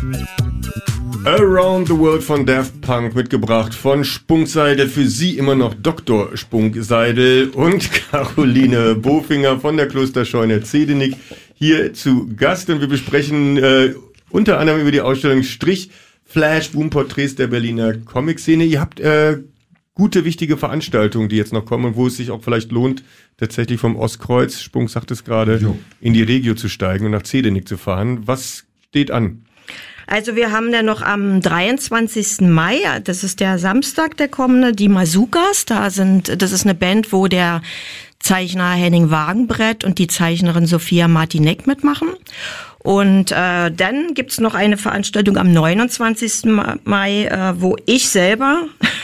Around the World von Daft Punk, mitgebracht von Spunkseidel, für Sie immer noch Dr. Spunkseidel und Caroline Bofinger von der Klosterscheune Zedenik hier zu Gast. Und wir besprechen unter anderem über die Ausstellung Strich Flash Boom-Porträts der Berliner Comic-Szene. Ihr habt gute, wichtige Veranstaltungen, die jetzt noch kommen und wo es sich auch vielleicht lohnt, tatsächlich vom Ostkreuz, Spunk sagt es gerade, in die Regio zu steigen und nach Zedenik zu fahren. Was steht an? Also wir haben dann noch am 23. Mai, das ist der Samstag, der kommende, die Mazookas. Das ist eine Band, wo der Zeichner Henning Wagenbrett und die Zeichnerin Sophia Martinek mitmachen. Und dann gibt's noch eine Veranstaltung am 29. Mai, wo ich selber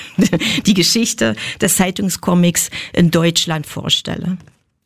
die Geschichte des Zeitungscomics in Deutschland vorstelle.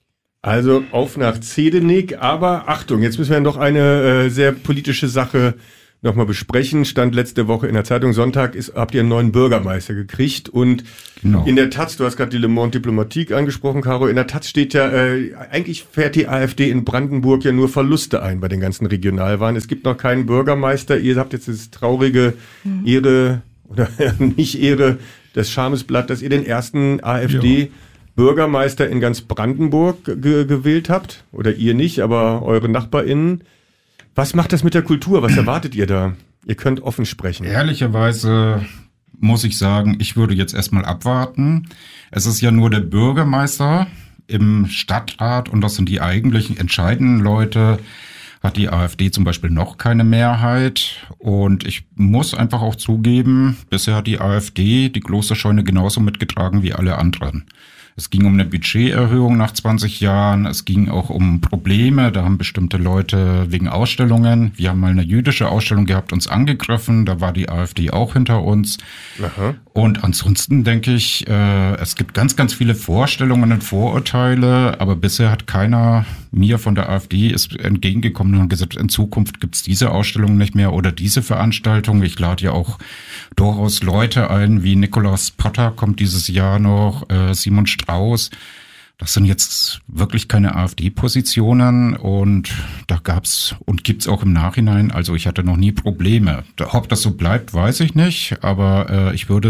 Also auf nach Zedenik, aber Achtung, jetzt müssen wir noch eine sehr politische Sache nochmal besprechen. Stand letzte Woche in der Zeitung, Sonntag habt ihr einen neuen Bürgermeister gekriegt und in der Taz, du hast gerade die Le Monde Diplomatique angesprochen, Caro, in der Taz steht ja, eigentlich fährt die AfD in Brandenburg ja nur Verluste ein bei den ganzen Regionalwahlen. Es gibt noch keinen Bürgermeister, ihr habt jetzt das traurige Ehre, oder nicht Ehre, das Schamesblatt, dass ihr den ersten AfD-Bürgermeister in ganz Brandenburg gewählt habt. Oder ihr nicht, aber eure NachbarInnen. Was macht das mit der Kultur? Was erwartet ihr da? Ihr könnt offen sprechen. Ehrlicherweise muss ich sagen, ich würde jetzt erstmal abwarten. Es ist ja nur der Bürgermeister im Stadtrat und das sind die eigentlichen entscheidenden Leute. Hat die AfD zum Beispiel noch keine Mehrheit. Und ich muss einfach auch zugeben, bisher hat die AfD die Klosterscheune genauso mitgetragen wie alle anderen. Es ging um eine Budgeterhöhung nach 20 Jahren. Es ging auch um Probleme. Da haben bestimmte Leute wegen Ausstellungen. Wir haben mal eine jüdische Ausstellung gehabt, uns angegriffen. Da war die AfD auch hinter uns. Aha. Und ansonsten denke ich, es gibt ganz, ganz viele Vorstellungen und Vorurteile. Aber bisher hat keiner mir von der AfD ist entgegengekommen und gesagt, in Zukunft gibt es diese Ausstellung nicht mehr oder diese Veranstaltung. Ich lade ja auch durchaus Leute ein, wie Nikolaus Potter kommt dieses Jahr noch, Simon Strauß. Das sind jetzt wirklich keine AfD-Positionen und da gab's und gibt's auch im Nachhinein. Also ich hatte noch nie Probleme. Ob das so bleibt, weiß ich nicht, aber ich würde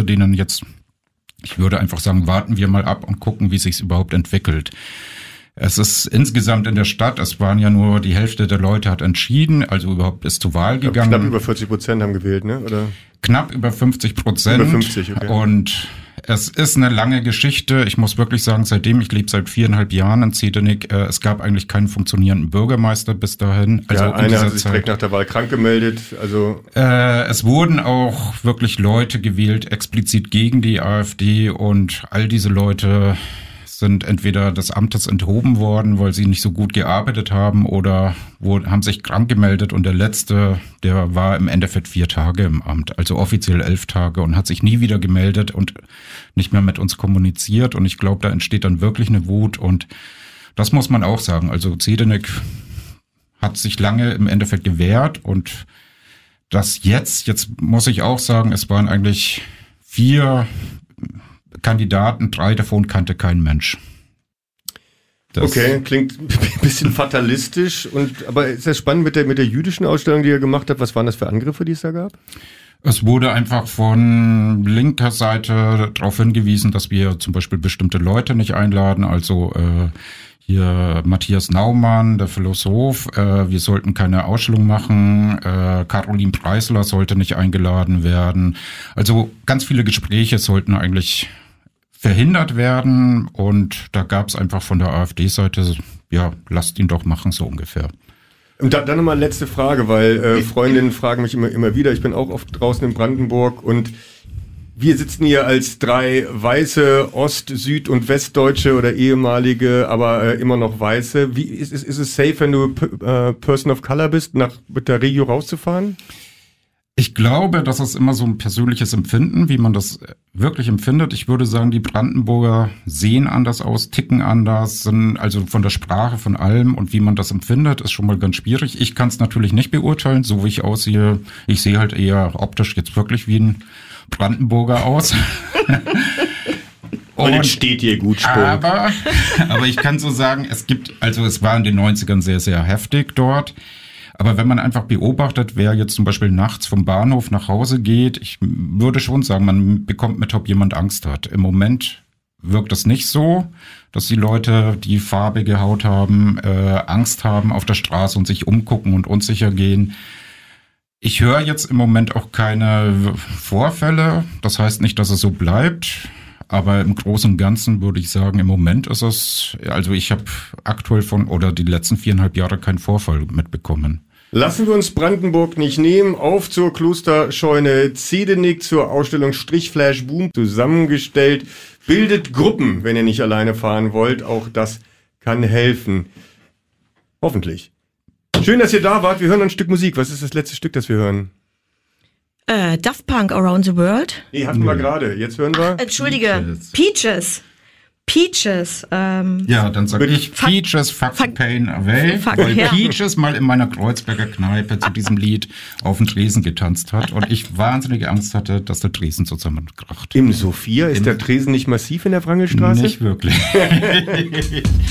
einfach sagen, warten wir mal ab und gucken, wie sich's überhaupt entwickelt. Es ist insgesamt in der Stadt, es waren ja nur die Hälfte der Leute hat entschieden, also überhaupt ist zur Wahl gegangen. Knapp über 40% haben gewählt, ne? Oder? Knapp über 50%. Über 50, okay. Und es ist eine lange Geschichte. Ich muss wirklich sagen, ich lebe seit 4,5 Jahren in Zedenik, es gab eigentlich keinen funktionierenden Bürgermeister bis dahin. Also ja, einer hat sich direkt nach der Wahl krank gemeldet. Also es wurden auch wirklich Leute gewählt, explizit gegen die AfD und all diese Leute sind entweder des Amtes enthoben worden, weil sie nicht so gut gearbeitet haben oder haben sich krank gemeldet und der letzte, der war im Endeffekt 4 Tage im Amt, also offiziell 11 Tage und hat sich nie wieder gemeldet und nicht mehr mit uns kommuniziert und ich glaube, da entsteht dann wirklich eine Wut und das muss man auch sagen, also Zedenik hat sich lange im Endeffekt gewehrt und das jetzt muss ich auch sagen, es waren eigentlich 4 Kandidaten, 3 davon kannte kein Mensch. Okay, klingt ein bisschen fatalistisch. Aber ist das spannend mit der jüdischen Ausstellung, die ihr gemacht habt? Was waren das für Angriffe, die es da gab? Es wurde einfach von linker Seite darauf hingewiesen, dass wir zum Beispiel bestimmte Leute nicht einladen. Also hier Matthias Naumann, der Philosoph, wir sollten keine Ausstellung machen. Caroline Preisler sollte nicht eingeladen werden. Also ganz viele Gespräche sollten eigentlich verhindert werden und da gab es einfach von der AfD-Seite, ja, lasst ihn doch machen, so ungefähr. Und dann nochmal letzte Frage, weil Freundinnen fragen mich immer wieder, ich bin auch oft draußen in Brandenburg und wir sitzen hier als 3 weiße Ost-, Süd- und Westdeutsche oder ehemalige, aber immer noch Weiße. Wie ist es safe, wenn du Person of Color bist, mit der Regio rauszufahren? Ich glaube, das ist immer so ein persönliches Empfinden, wie man das wirklich empfindet. Ich würde sagen, die Brandenburger sehen anders aus, ticken anders, sind also von der Sprache, von allem und wie man das empfindet, ist schon mal ganz schwierig. Ich kann es natürlich nicht beurteilen, so wie ich aussehe. Ich sehe halt eher optisch jetzt wirklich wie ein Brandenburger aus. Und es steht hier gut, Spunk. Aber ich kann so sagen, es war in den 90ern sehr, sehr heftig dort. Aber wenn man einfach beobachtet, wer jetzt zum Beispiel nachts vom Bahnhof nach Hause geht, ich würde schon sagen, man bekommt mit, ob jemand Angst hat. Im Moment wirkt es nicht so, dass die Leute, die farbige Haut haben, Angst haben auf der Straße und sich umgucken und unsicher gehen. Ich höre jetzt im Moment auch keine Vorfälle. Das heißt nicht, dass es so bleibt. Aber im Großen und Ganzen würde ich sagen, im Moment ist es, also ich habe aktuell die letzten 4,5 Jahre keinen Vorfall mitbekommen. Lassen wir uns Brandenburg nicht nehmen. Auf zur Klosterscheune Zedenick zur Ausstellung Strichflash Boom zusammengestellt. Bildet Gruppen, wenn ihr nicht alleine fahren wollt. Auch das kann helfen. Hoffentlich. Schön, dass ihr da wart. Wir hören ein Stück Musik. Was ist das letzte Stück, das wir hören? Daft Punk Around the World. Nee, hatten wir gerade. Jetzt hören wir. Entschuldige. Peaches. Ja, dann sage ich Peaches, fuck the pain away, weil Peaches mal in meiner Kreuzberger Kneipe zu diesem Lied auf dem Tresen getanzt hat und ich wahnsinnige Angst hatte, dass der Tresen zusammenkracht. Im Sophia? Ist der Tresen nicht massiv in der Wrangelstraße? Nicht wirklich.